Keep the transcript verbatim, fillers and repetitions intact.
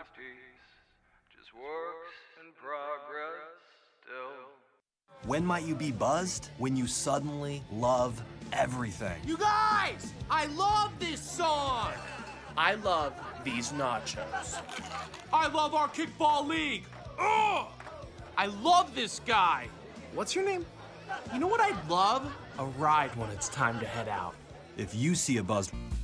masterpiece, just works in progress still. When might you be buzzed? When you suddenly love everything. You guys! I love this song! I love these nachos. I love our kickball league! Ugh! I love this guy! What's your name? You know what I'd love? A ride when it's time to head out. If you see a buzzed